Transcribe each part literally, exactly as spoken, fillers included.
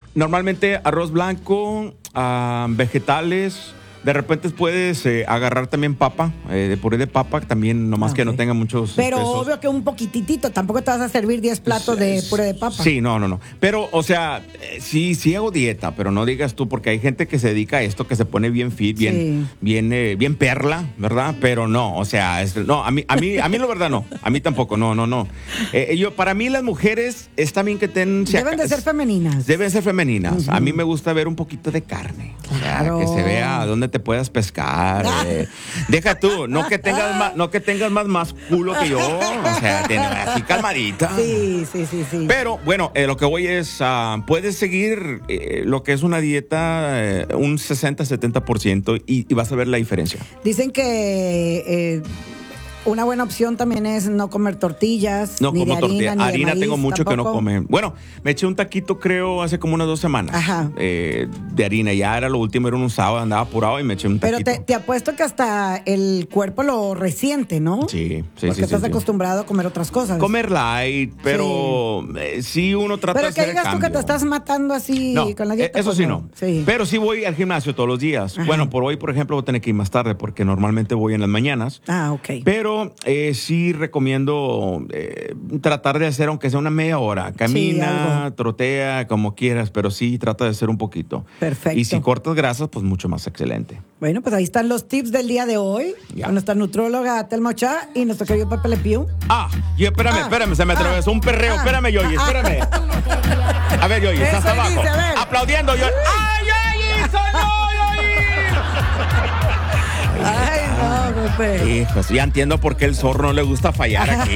Normalmente arroz blanco, uh, vegetales. De repente puedes eh, agarrar también papa, eh, de puré de papa, también nomás okay. que no tenga muchos Pero pesos. Obvio que un poquititito, tampoco te vas a servir diez platos de puré de papa. Sí, no, no, no. Pero, o sea, eh, sí, sí hago dieta, pero no digas tú, porque hay gente que se dedica a esto, que se pone bien fit, bien, sí. bien, eh, bien perla, ¿verdad? Pero no, o sea, es, no, a mí, a mí, a mí la verdad no, a mí tampoco, no, no, no. Eh, yo, para mí las mujeres está bien que ten... Deben de ser femeninas. Deben ser femeninas. Uh-huh. A mí me gusta ver un poquito de carne. Claro. O sea, que se vea dónde te puedas pescar. Eh. Deja tú, no que tengas más, no que tengas más, más culo que yo. O sea, ten, así calmadita. Sí, sí, sí, sí. Pero bueno, eh, lo que voy es, uh, puedes seguir eh, lo que es una dieta eh, un sesenta, setenta por ciento y, y vas a ver la diferencia. Dicen que eh, una buena opción también es no comer tortillas. No ni como de tortilla. Harina, Harina maíz, tengo mucho tampoco. que no comer. Bueno, me eché un taquito creo hace como unas dos semanas. Ajá. Eh, de harina. Ya era lo último, era un sábado, andaba apurado y me eché un taquito. Pero te, te apuesto que hasta el cuerpo lo resiente, ¿no? Sí, sí, Porque sí. estás sí, acostumbrado sí. a comer otras cosas. Comer light, pero sí, eh, sí uno trata pero de hacer Pero que digas tú que te estás matando así no, con la dieta. Eso pues sí no. sí. Pero sí voy al gimnasio todos los días. Ajá. Bueno, por hoy, por ejemplo, voy a tener que ir más tarde porque normalmente voy en las mañanas. Ah, ok. Pero eh, sí recomiendo eh, tratar de hacer, aunque sea una media hora. Camina, sí, trotea, como quieras, pero sí trata de hacer un poquito. Perfecto. Y si cortas grasas, pues mucho más excelente. Bueno, pues ahí están los tips del día de hoy. Ya. Con nuestra nutróloga Telma Ochoa y nuestro querido Pepe Le Pew. Ah, y espérame, ah, espérame, se me atravesó ah, un perreo. Ah, espérame, Yoyi, espérame. A ver, Yoyi, estás abajo. Dice, aplaudiendo, Yoyi. ¡Ay, Yoyi! ¡Soy yo, Yoyi! Ay, no, Pepe. Hijos, ya entiendo por qué el zorro no le gusta fallar aquí.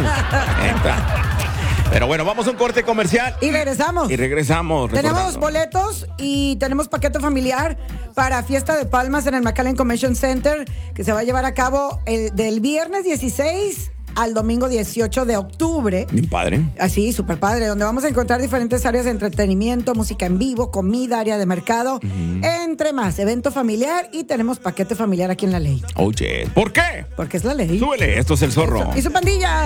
Pero bueno, vamos a un corte comercial. Y regresamos. Y regresamos. Tenemos boletos y tenemos paquete familiar para Fiesta de Palmas en el McAllen Convention Center, que se va a llevar a cabo el, del viernes dieciséis al domingo dieciocho de octubre. Bien padre. Así, súper padre, donde vamos a encontrar diferentes áreas de entretenimiento, música en vivo, comida, área de mercado, uh-huh. entre más, evento familiar y tenemos paquete familiar aquí en La Ley. Oye, ¿por qué? Porque es La Ley. Súbele, esto es El Zorro. Y su pandilla.